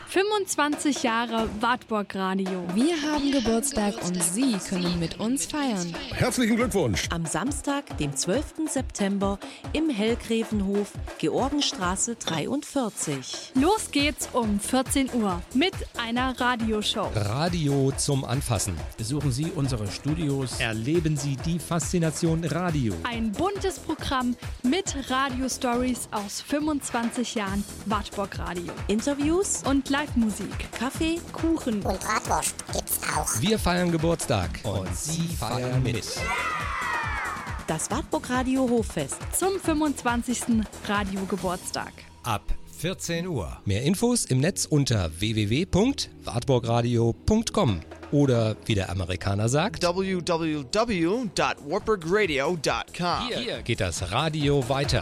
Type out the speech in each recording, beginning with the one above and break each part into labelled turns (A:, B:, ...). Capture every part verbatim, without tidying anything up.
A: fünfundzwanzig Jahre Wartburg Radio.
B: Wir haben Geburtstag und Sie können mit uns feiern.
C: Herzlichen Glückwunsch!
D: Am Samstag, dem zwölften September im Hellgräfenhof, Georgenstraße dreiundvierzig.
A: Los geht's um vierzehn Uhr mit einer Radioshow.
E: Radio zum Anfassen.
F: Besuchen Sie unsere Studios.
E: Erleben Sie die Faszination Radio.
A: Ein buntes Programm mit Radio-Stories aus fünfundzwanzig Jahren Wartburg Radio.
D: Interviews
A: Und Live-Musik.
D: Kaffee, Kuchen
G: und Bratwurst gibt's auch.
E: Wir feiern Geburtstag und Sie feiern mit.
D: Das Wartburg Radio Hoffest.
A: Zum fünfundzwanzigsten Radiogeburtstag.
E: Ab vierzehn Uhr. Mehr Infos im Netz unter w w w punkt wartburgradio punkt com oder wie der Amerikaner sagt
H: w w w punkt wartburgradio punkt com.
E: Hier, hier geht das Radio weiter.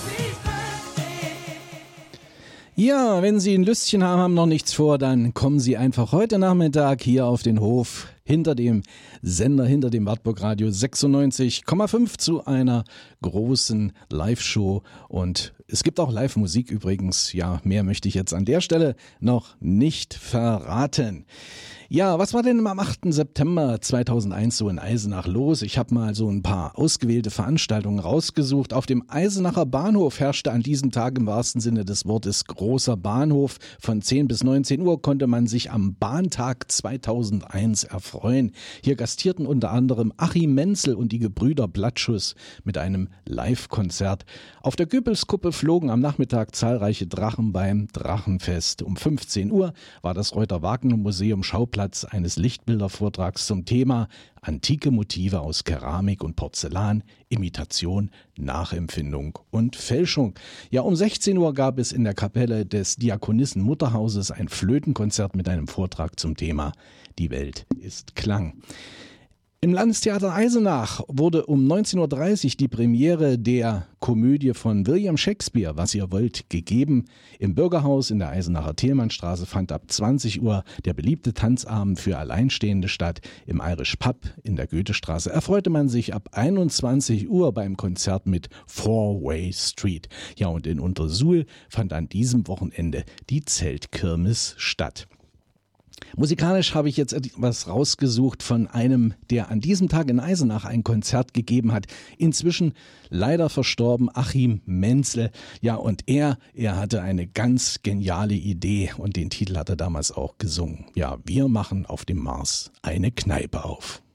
I: Ja, wenn Sie ein Lüstchen haben, haben noch nichts vor, dann kommen Sie einfach heute Nachmittag hier auf den Hof hinter dem Sender, hinter dem Wartburg Radio sechsundneunzig Komma fünf zu einer großen Live-Show. Und es gibt auch Live-Musik übrigens. Ja, mehr möchte ich jetzt an der Stelle noch nicht verraten. Ja, was war denn am achten September zweitausendeins so in Eisenach los? Ich habe mal so ein paar ausgewählte Veranstaltungen rausgesucht. Auf dem Eisenacher Bahnhof herrschte an diesem Tag im wahrsten Sinne des Wortes großer Bahnhof. Von zehn bis neunzehn Uhr konnte man sich am Bahntag zweitausendeins erfreuen. Hier gastierten unter anderem Achim Menzel und die Gebrüder Blattschuss mit einem Live-Konzert. Auf der Goebbelskuppe flogen am Nachmittag zahlreiche Drachen beim Drachenfest. Um fünfzehn Uhr war das Reuter-Wagner-Museum Schauplatz eines Lichtbildervortrags zum Thema antike Motive aus Keramik und Porzellan, Imitation, Nachempfindung und Fälschung. Ja, um sechzehn Uhr gab es in der Kapelle des Diakonissen Mutterhauses ein Flötenkonzert mit einem Vortrag zum Thema Die Welt ist Klang. Im Landestheater Eisenach wurde um neunzehn Uhr dreißig die Premiere der Komödie von William Shakespeare, Was ihr wollt, gegeben. Im Bürgerhaus in der Eisenacher Thielmannstraße fand ab zwanzig Uhr der beliebte Tanzabend für Alleinstehende statt. Im Irish Pub in der Goethestraße erfreute man sich ab einundzwanzig Uhr beim Konzert mit Four-Way Street. Ja, und in Untersuhl fand an diesem Wochenende die Zeltkirmes statt. Musikalisch habe ich jetzt etwas rausgesucht von einem, der an diesem Tag in Eisenach ein Konzert gegeben hat. Inzwischen leider verstorben, Achim Menzel. Ja, und er, er hatte eine ganz geniale Idee und den Titel hat er damals auch gesungen. Ja, wir machen auf dem Mars eine Kneipe auf.